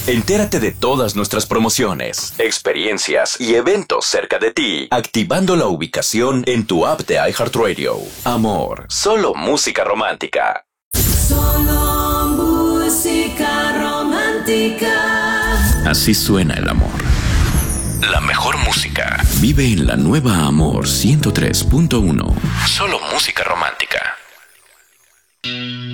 Entérate de todas nuestras promociones, experiencias y eventos cerca de ti, activando la ubicación en tu app de iHeartRadio. Amor, solo música romántica. Solo música romántica. Así suena el amor. La mejor música vive en la nueva Amor 103.1. Solo música romántica.